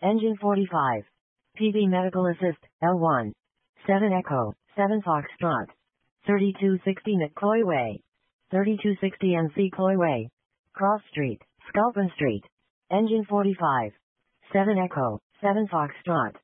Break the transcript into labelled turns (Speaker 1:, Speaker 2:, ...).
Speaker 1: Engine 45. PB Medical Assist, L1. 7 Echo, 7 Foxtrot. 3260 McCloy Way. 3260 NC Cloy Way. Cross Street, Sculpin Street. Engine 45. 7 Echo, 7 Foxtrot.